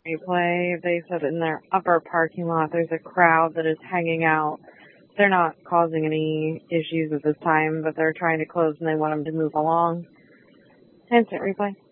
replay, they said in their upper parking lot there's a crowd that is hanging out. They're not causing any issues at this time, but they're trying to close and they want them to move along. Instant replay.